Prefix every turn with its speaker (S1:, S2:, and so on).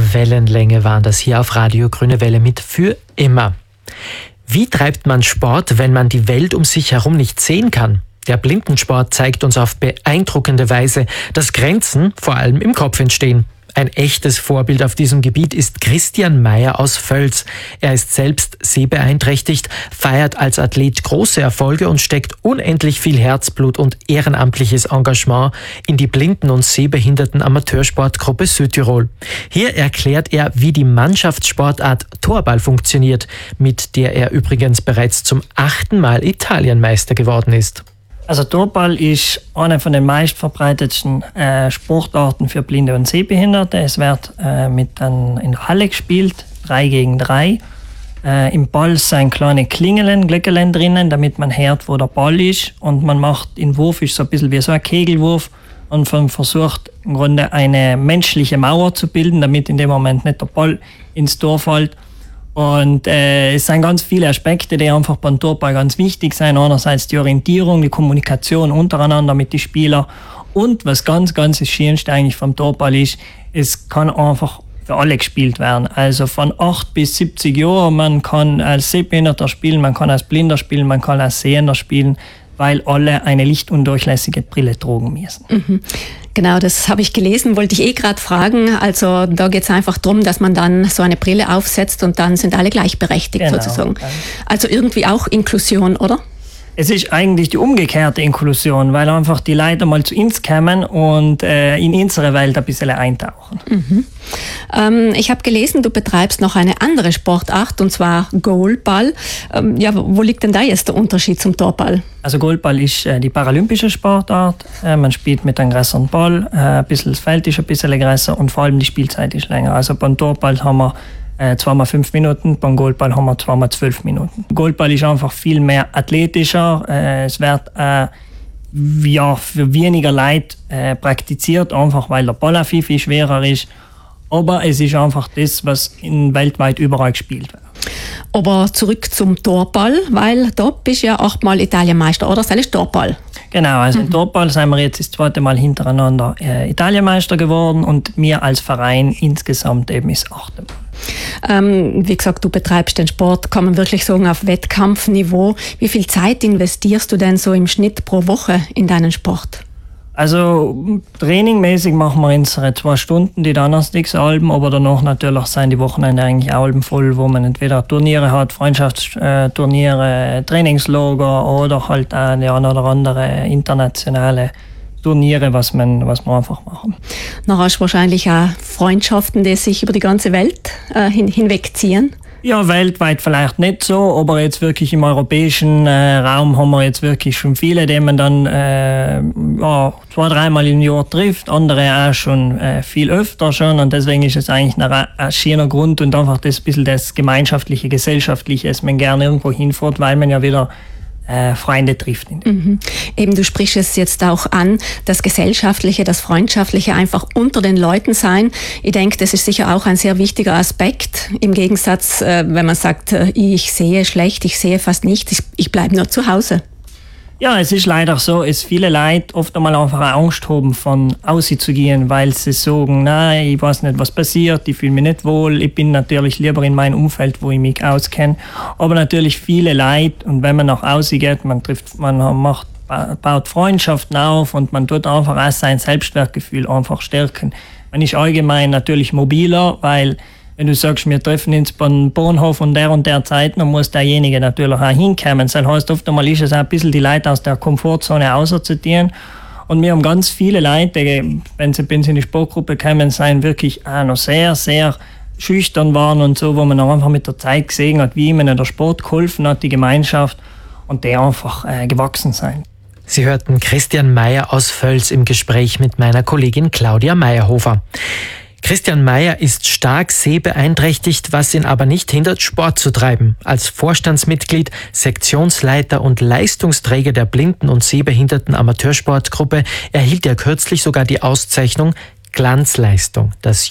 S1: Wellenlänge waren das hier auf Radio Grüne Welle mit Für immer. Wie treibt man Sport, wenn man die Welt um sich herum nicht sehen kann? Der Blindensport zeigt uns auf beeindruckende Weise, dass Grenzen vor allem im Kopf entstehen. Ein echtes Vorbild auf diesem Gebiet ist Christian Meyer aus Völs. Er ist selbst sehbeeinträchtigt, feiert als Athlet große Erfolge und steckt unendlich viel Herzblut und ehrenamtliches Engagement in die Blinden- und sehbehinderten Amateursportgruppe Südtirol. Hier erklärt er, wie die Mannschaftssportart Torball funktioniert, mit der er übrigens bereits zum 8. Mal Italienmeister geworden ist.
S2: Also Torball ist eine von den meistverbreitetsten Sportarten für Blinde und Sehbehinderte. Es wird in der Halle gespielt, 3 gegen 3. Im Ball sind kleine Glöckelen drinnen, damit man hört, wo der Ball ist. Und man macht den Wurf, ist so ein bisschen wie so ein Kegelwurf. Und man versucht im Grunde eine menschliche Mauer zu bilden, damit in dem Moment nicht der Ball ins Tor fällt. Und es sind ganz viele Aspekte, die einfach beim Torball ganz wichtig sind. Einerseits die Orientierung, die Kommunikation untereinander mit den Spielern. Und was ganz das Schönste eigentlich vom Torball ist, es kann einfach für alle gespielt werden. Also von 8 bis 70 Jahren, man kann als Sehbehinderter spielen, man kann als Blinder spielen, man kann als Sehender spielen, weil alle eine lichtundurchlässige Brille tragen müssen.
S3: Mhm. Genau, das habe ich gelesen, wollte ich gerade fragen. Also da geht es einfach darum, dass man dann so eine Brille aufsetzt und dann sind alle gleichberechtigt sozusagen. Also irgendwie auch Inklusion, oder?
S2: Es ist eigentlich die umgekehrte Inklusion, weil einfach die Leute mal zu uns kommen und in unsere Welt ein bisschen eintauchen.
S3: Mhm. Ich habe gelesen, du betreibst noch eine andere Sportart, und zwar Goalball. Wo liegt denn da jetzt der Unterschied zum Torball?
S2: Also Goalball ist die paralympische Sportart. Man spielt mit einem größeren Ball, das Feld ist ein bisschen größer und vor allem die Spielzeit ist länger. Also beim Torball haben wir 2x5 Minuten, beim Goalball haben wir 2x12 Minuten. Goalball ist einfach viel mehr athletischer. Es wird für weniger Leute praktiziert, einfach weil der Ball viel schwerer ist. Aber es ist einfach das, was weltweit überall gespielt wird.
S3: Aber zurück zum Torball, weil da bist du ja 8-mal Italienmeister, oder? Das ist Torball.
S2: Genau, also im Torball sind wir jetzt das 2. Mal hintereinander Italienmeister geworden und wir als Verein insgesamt eben das 8. Mal.
S3: Wie gesagt, du betreibst den Sport, kann man wirklich sagen, auf Wettkampfniveau. Wie viel Zeit investierst du denn so im Schnitt pro Woche in deinen Sport?
S2: Also trainingmäßig machen wir unsere 2 Stunden, die Donnerstagsalben, aber danach natürlich sind die Wochenende eigentlich Alben voll, wo man entweder Turniere hat, Freundschaftsturniere, Trainingslager oder halt auch die eine oder andere internationale Turniere, was wir einfach machen.
S3: Dann hast du wahrscheinlich auch Freundschaften, die sich über die ganze Welt hinwegziehen.
S2: Ja, weltweit vielleicht nicht so, aber jetzt wirklich im europäischen Raum haben wir jetzt wirklich schon viele, die man dann 2-3 Mal im Jahr trifft, andere auch schon viel öfter schon, und deswegen ist es eigentlich ein schöner Grund und einfach das bisschen das gemeinschaftliche, gesellschaftliche, dass man gerne irgendwo hinfährt, weil man ja wieder Freunde trifft.
S3: Mhm. Eben, du sprichst es jetzt auch an, das Gesellschaftliche, das Freundschaftliche einfach unter den Leuten sein. Ich denke, das ist sicher auch ein sehr wichtiger Aspekt. Im Gegensatz, wenn man sagt, ich sehe schlecht, ich sehe fast nichts, ich bleibe nur zu Hause.
S2: Ja, es ist leider so, dass viele Leute oft einmal einfach Angst haben, von außen zu gehen, weil sie sagen, nein, ich weiß nicht, was passiert, ich fühle mich nicht wohl, ich bin natürlich lieber in meinem Umfeld, wo ich mich auskenne. Aber natürlich viele Leute, und wenn man nach außen geht, baut Freundschaften auf und man tut einfach auch sein Selbstwertgefühl einfach stärken. Man ist allgemein natürlich mobiler, weil wenn du sagst, wir treffen uns beim Bahnhof und der Zeit, dann muss derjenige natürlich auch hinkommen. Das heißt, oft einmal ist es auch ein bisschen die Leute aus der Komfortzone rauszuzitieren. Und wir haben ganz viele Leute, die, wenn sie bei uns in die Sportgruppe kommen, sind wirklich auch noch sehr, sehr schüchtern waren und so, wo man auch einfach mit der Zeit gesehen hat, wie ihnen der Sport geholfen hat, die Gemeinschaft, und die einfach gewachsen sind.
S1: Sie hörten Christian Meyer aus Völs im Gespräch mit meiner Kollegin Claudia Meyerhofer. Christian Meyer ist stark sehbeeinträchtigt, was ihn aber nicht hindert, Sport zu treiben. Als Vorstandsmitglied, Sektionsleiter und Leistungsträger der Blinden- und Sehbehinderten Amateursportgruppe erhielt er kürzlich sogar die Auszeichnung Glanzleistung. Das